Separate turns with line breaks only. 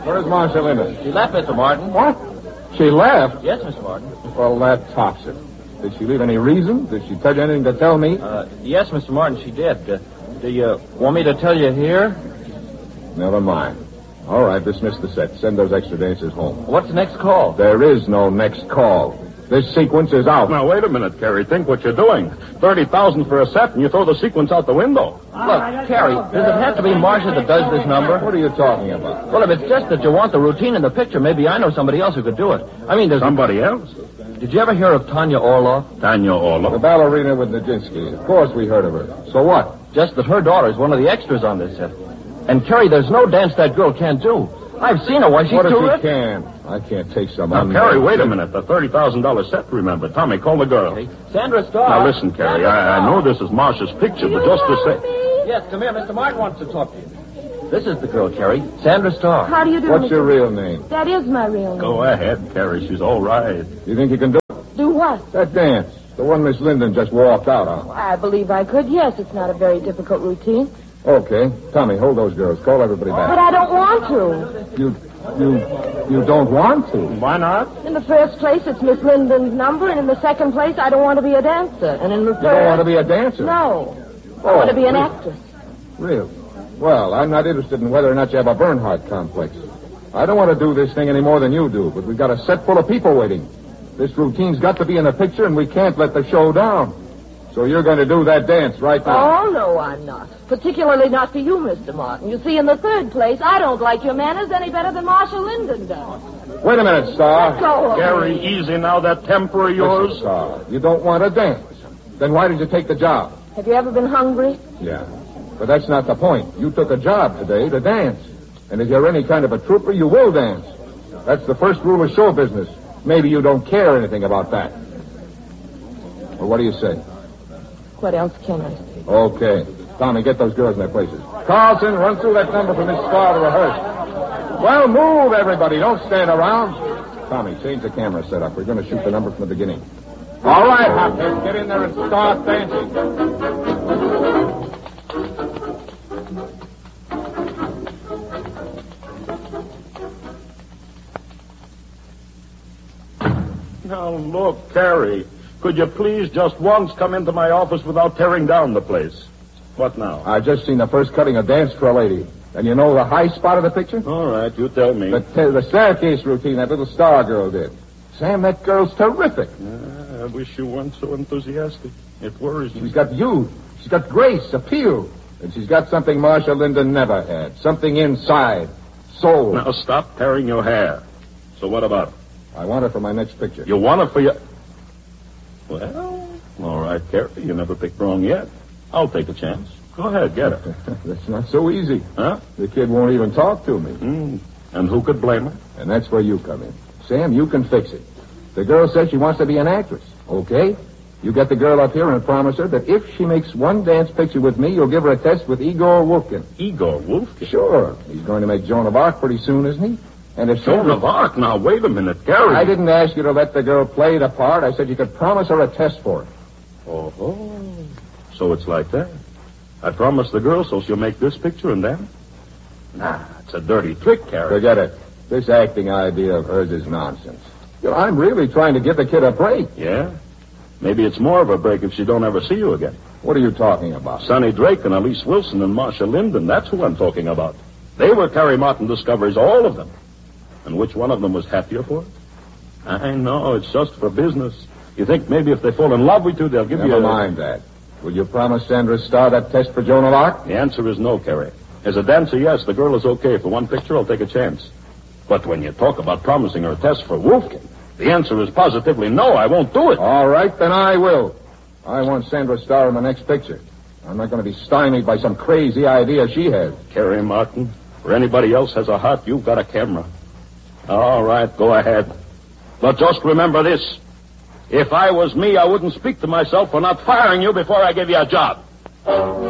Where's Marcia Linden?
She left, Mr. Martin.
What? She left?
Yes, Mr. Martin.
Well, that tops it. Did she leave any reason? Did she tell you anything to tell me?
Yes, Mr. Martin, she did. Do you want me to tell you here?
Never mind. All right, dismiss the set. Send those extra dancers home.
What's the next call?
There is no next call. This sequence is out.
Now, wait a minute, Carrie. Think what you're doing. $30,000 for a set, and you throw the sequence out the window.
Look, Carrie, does it have to be Marcia that does this number?
What are you talking about?
Well, if it's just that you want the routine in the picture, maybe I know somebody else who could do it. I mean, there's...
Somebody else?
Did you ever hear of Tanya Orloff?
Tanya
The
Orloff.
ballerina with Nijinsky. Of course we heard of her. So what?
Just that her daughter is one of the extras on this set. And, Carrie, there's no dance that girl can't do. I've seen her. Why, she's
What if
terrific.
she can? I can't take some...
Now, Carrie, wait a minute. The $30,000 set, remember. Tommy, call the girl.
Okay. Sandra Starr.
Now, listen, Carrie. I know this is Marcia's picture, but just to say...
Yes, come here. Mr. Martin wants to talk to you. This is the girl, Carrie. Sandra Starr.
How do you do,
What's
Mr.
your real name?
That is my real name.
Go ahead, Carrie. She's all right.
You think you can do it?
Do what?
That dance. The one Miss Linden just walked out on.
I believe I could, yes. It's not a very difficult routine.
Okay. Tommy, hold those girls. Call everybody
But
back.
I don't want to.
You don't want to?
Why not?
In the first place, it's Miss Linden's number, and in the second place, I don't want to be a dancer. And in the third...
You don't want to be a dancer?
No. I want to be an
really?
actress.
Really? Well, I'm not interested in whether or not you have a Bernhardt complex. I don't want to do this thing any more than you do, but we've got a set full of people waiting. This routine's got to be in the picture, and we can't let the show down. So you're going to do that dance right now.
Oh, no, I'm not. Particularly not for you, Mr. Martin. You see, in the third place, I don't like your manners any better than Marcia Linden does.
Wait a minute, Star.
Go away.
Carrie, easy now. That temper of yours.
Listen, Star, you don't want to dance. Then why did you take the job?
Have you ever been hungry?
Yeah. But that's not the point. You took a job today to dance. And if you're any kind of a trooper, you will dance. That's the first rule of show business. Maybe you don't care anything about that. Well, what do you say?
What else can I say?
Okay. Tommy, get those girls in their places. Carlson, run through that number for Miss Starr to rehearse. Well, move, everybody. Don't stand around. Tommy, change the camera setup. We're going to shoot the number from the beginning. All right, Hopkins, get in there and start dancing.
Now, look, Carrie. Could you please just once come into my office without tearing down the place? What now?
I just seen the first cutting of Dance for a Lady. And you know the high spot of the picture?
All right, you tell me.
The staircase routine that little Star girl did. Sam, that girl's terrific.
I wish you weren't so enthusiastic. It worries me.
She's got youth. She's got grace, appeal. And she's got something Marcia Linden never had. Something inside. Soul.
Now, stop tearing your hair. So what about it?
I want her for my next picture.
You want it for your... Well, all right, Carrie. You never picked wrong yet. I'll take a chance. Go ahead, get her.
That's not so easy.
Huh?
The kid won't even talk to me.
And who could blame her?
And that's where you come in. Sam, you can fix it. The girl says she wants to be an actress. Okay? You get the girl up here and promise her that if she makes one dance picture with me, you'll give her a test with Igor Wolfkin.
Igor Wolfkin?
Sure. He's going to make Joan of Arc pretty soon, isn't he? And if
Joan of Arc? Now, wait a minute, Gary.
I didn't ask you to let the girl play the part. I said you could promise her a test for it.
Oh, so it's like that. I promised the girl so she'll make this picture and then? Nah, it's a dirty trick, Carrie.
Forget it. This acting idea of hers is nonsense. You know, I'm really trying to give the kid a break.
Yeah? Maybe it's more of a break if she don't ever see you again.
What are you talking about?
Sonny Drake and Elise Wilson and Marcia Linden, that's who I'm talking about. They were Carrie Martin discoveries, all of them. And which one of them was happier for it? I know, it's just for business. You think maybe if they fall in love with you, they'll give you
Never mind that. Will you promise Sandra Starr that test for Joan of Arc?
The answer is no, Carrie. As a dancer, yes, the girl is okay. For one picture, I'll take a chance. But when you talk about promising her a test for Wolfkin, the answer is positively no, I won't do it.
All right, then I will. I want Sandra Starr in the next picture. I'm not going to be stymied by some crazy idea she has.
Carrie Martin, or anybody else has a heart, you've got a camera. All right, go ahead. But just remember this. If I was me, I wouldn't speak to myself for not firing you before I give you a job.